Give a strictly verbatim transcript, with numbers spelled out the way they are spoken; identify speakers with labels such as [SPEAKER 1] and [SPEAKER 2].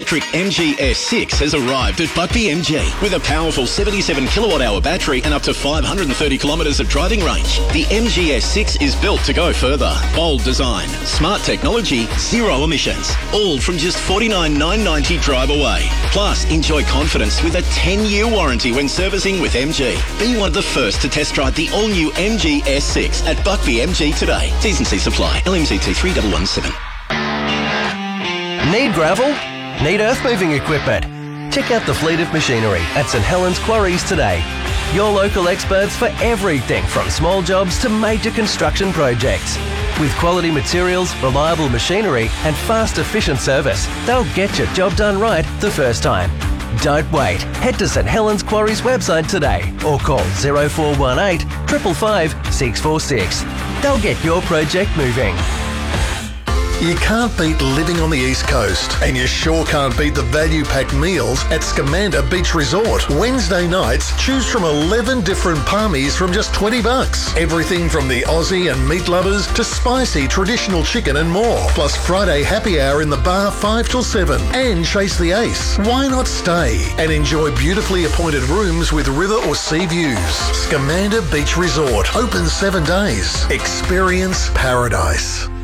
[SPEAKER 1] electric M G S six has arrived at Buckby M G with a powerful seventy-seven kilowatt hour battery and up to five hundred thirty kilometres of driving range. The M G S six is built to go further. Bold design, smart technology, zero emissions, all from just forty-nine thousand nine hundred ninety dollars drive away. Plus, enjoy confidence with a ten-year warranty when servicing with M G. Be one of the first to test drive the all-new M G S six at Buckby M G today. T's and C's apply. L M Z T three one one seven.
[SPEAKER 2] Need gravel? Need earth-moving equipment? Check out the fleet of machinery at St Helens Quarries today. Your local experts for everything from small jobs to major construction projects. With quality materials, reliable machinery and fast, efficient service, they'll get your job done right the first time. Don't wait. Head to St Helens Quarries website today or call zero four one eight, five five five, six four six. They'll get your project moving.
[SPEAKER 3] You can't beat living on the East Coast, and you sure can't beat the value-packed meals at Scamander Beach Resort. Wednesday nights, choose from eleven different palmies from just twenty bucks. Everything from the Aussie and meat lovers to spicy traditional chicken and more. Plus Friday happy hour in the bar five till seven. And chase the ace. Why not stay and enjoy beautifully appointed rooms with river or sea views? Scamander Beach Resort. Open seven days. Experience paradise.